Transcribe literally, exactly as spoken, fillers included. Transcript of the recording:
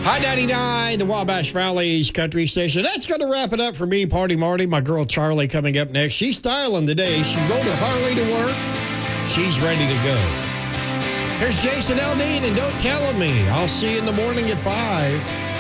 High ninety-nine, the Wabash Valley's country station. That's going to wrap it up for me, Party Marty. My girl Charlie coming up next. She's styling today. She rode her Harley to work. She's ready to go. Here's Jason Aldean, and don't tell me. I'll see you in the morning at five.